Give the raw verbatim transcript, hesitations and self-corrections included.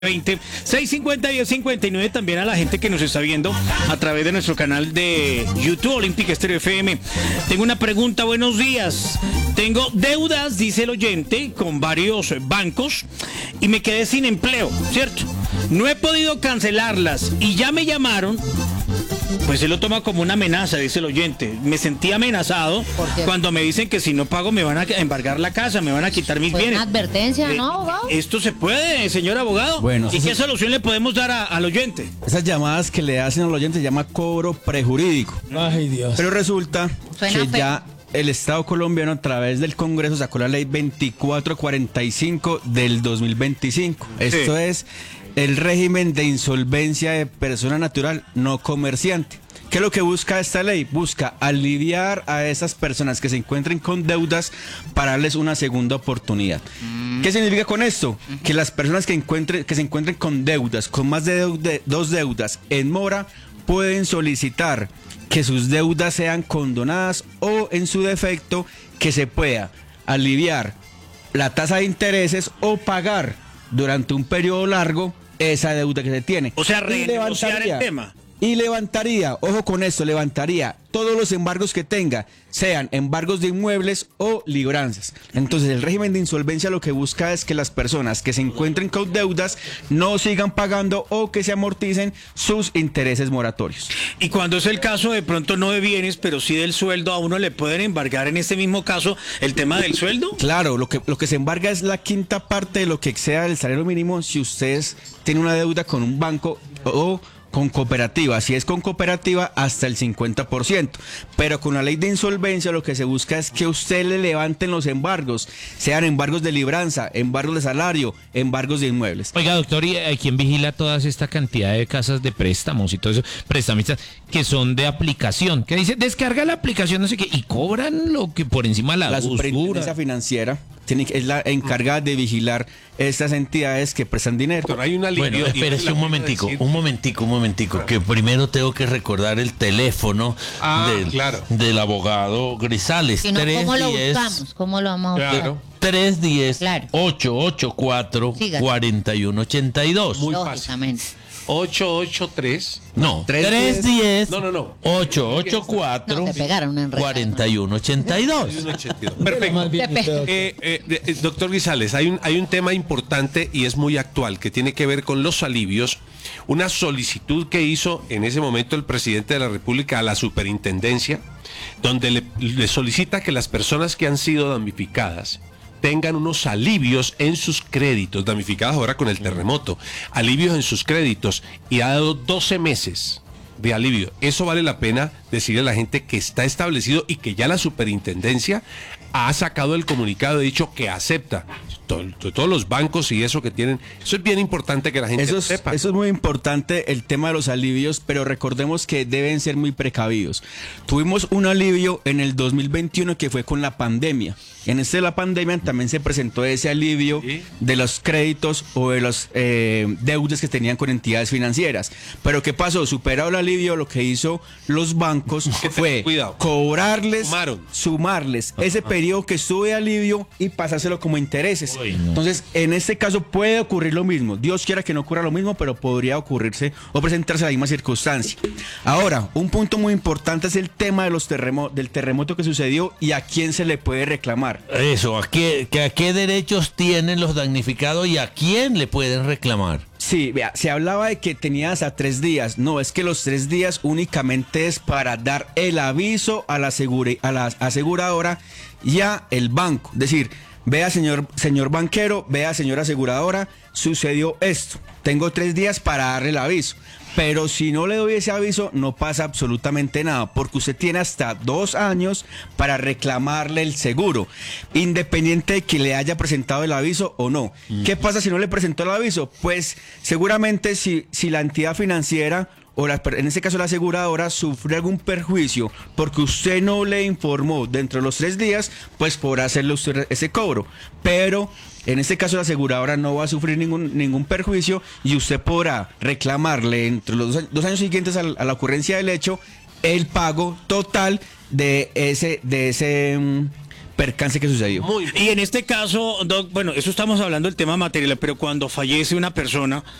veinte, seiscientos cincuenta, diez cincuenta y nueve, también a la gente que nos está viendo a través de nuestro canal de YouTube Olympic Stereo F M. Tengo una pregunta, buenos días. Tengo deudas, dice el oyente, con varios bancos y me quedé sin empleo, ¿cierto? No he podido cancelarlas y ya me llamaron. Pues él lo toma como una amenaza, dice el oyente. Me sentí amenazado cuando me dicen que si no pago me van a embargar la casa, me van a quitar mis pues bienes. Una advertencia, eh, ¿no, abogado? ¿Esto se puede, señor abogado? Bueno, ¿Y sí, qué sí. solución le podemos dar a, al oyente? Esas llamadas que le hacen al oyente se llama cobro prejurídico. Ay, Dios. Pero resulta Suena que feo. ya el Estado colombiano a través del Congreso sacó la ley veinticuatro cuarenta y cinco del dos mil veinticinco. Esto es el régimen de insolvencia de persona natural no comerciante. ¿Qué es lo que busca esta ley? Busca aliviar a esas personas que se encuentren con deudas para darles una segunda oportunidad. Mm. ¿Qué significa con esto? Mm-hmm. Que las personas que, encuentren, que se encuentren con deudas, con más de, deud de dos deudas en mora, pueden solicitar que sus deudas sean condonadas o, en su defecto, que se pueda aliviar la tasa de intereses o pagar durante un periodo largo esa deuda que se tiene. O sea, renegociar el tema. Y levantaría, ojo con esto, levantaría todos los embargos que tenga, sean embargos de inmuebles o libranzas. Entonces el régimen de insolvencia lo que busca es que las personas que se encuentren con deudas no sigan pagando o que se amorticen sus intereses moratorios. Y cuando es el caso de pronto no de bienes, pero sí del sueldo, a uno le pueden embargar en este mismo caso el tema del sueldo. Claro, lo que, lo que se embarga es la quinta parte de lo que exceda el salario mínimo si ustedes tienen una deuda con un banco o con cooperativa. Si es con cooperativa, hasta el cincuenta por ciento. Pero con la ley de insolvencia lo que se busca es que usted le levanten los embargos, sean embargos de libranza, embargos de salario, embargos de inmuebles. Oiga, doctor, ¿y eh, quién vigila toda esta cantidad de casas de préstamos y todo eso, prestamistas que son de aplicación? Que dice, descarga la aplicación, no sé qué, y cobran lo que por encima la, la superintendencia financiera tiene, es la encargada de vigilar estas entidades que prestan dinero. Doctor, hay una Bueno, espérese un momentico, un momentico, un momentico, claro. Que primero tengo que recordar el teléfono ah, del, claro. del abogado Grisales. Si no, ¿cómo lo buscamos? ¿Cómo lo vamos a buscar? Claro. tres uno cero, Claro. ocho ocho cuatro, cuatro uno ocho dos. Muy Lógicamente. fácil. ocho ocho tres. No, tres uno cero. No, no, no. ocho ocho cuatro, No, te pegaron una enredada. cuatro uno ocho dos. Perfecto. Te pe- Eh, eh, eh, doctor Grisales, hay un, hay un tema importante y es muy actual que tiene que ver con los alivios. Una solicitud que hizo en ese momento el presidente de la República a la superintendencia, donde le, le solicita que las personas que han sido damnificadas tengan unos alivios en sus créditos, damnificadas ahora con el terremoto, alivios en sus créditos, y ha dado doce meses de alivio. Eso vale la pena decirle a la gente que está establecido y que ya la superintendencia ha sacado el comunicado y dicho que acepta todo, todos los bancos y eso que tienen. Eso es bien importante que la gente eso es, sepa. Eso es muy importante, el tema de los alivios, pero recordemos que deben ser muy precavidos. Tuvimos un alivio en el dos mil veintiuno que fue con la pandemia. En este de la pandemia también se presentó ese alivio ¿Sí? de los créditos o de los eh, deudas que tenían con entidades financieras. Pero ¿qué pasó? Superado el alivio, lo que hizo los bancos fue Cuidado. cobrarles, Sumaron. sumarles ese periodo que estuvo de alivio y pasárselo como intereses. Uy, no. Entonces, en este caso puede ocurrir lo mismo. Dios quiera que no ocurra lo mismo, pero podría ocurrirse o presentarse la misma circunstancia. Ahora, un punto muy importante es el tema de los terremo- del terremoto que sucedió y a quién se le puede reclamar. Eso, ¿a qué, que, ¿a qué derechos tienen los damnificados y a quién le pueden reclamar? Sí, vea, se hablaba de que tenía hasta tres días. No, es que los tres días únicamente es para dar el aviso a la, asegure, a la aseguradora y a el banco. Es decir, vea señor, señor banquero, vea señora aseguradora, sucedió esto. Tengo tres días para darle el aviso. Pero si no le doy ese aviso, no pasa absolutamente nada, porque usted tiene hasta dos años para reclamarle el seguro, independiente de que le haya presentado el aviso o no. Mm. ¿Qué pasa si no le presentó el aviso? Pues seguramente si, si la entidad financiera o la, en este caso la aseguradora sufre algún perjuicio porque usted no le informó dentro de los tres días, pues podrá hacerle usted ese cobro. Pero en este caso la aseguradora no va a sufrir ningún, ningún perjuicio y usted podrá reclamarle entre los dos, dos años siguientes a la, a la ocurrencia del hecho el pago total de ese, de ese percance que sucedió. Muy Y en este caso, Doc, bueno, eso estamos hablando del tema material, pero cuando fallece una persona,